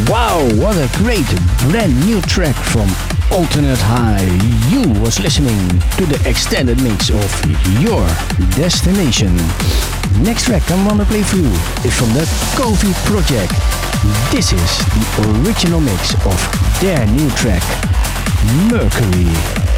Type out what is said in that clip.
Wow, what a great brand new track from Alternate High. You was listening to the extended mix of Your Destination. Next track I wanna play for you is from the Kofi Project. This is the original mix of their new track, Mercury.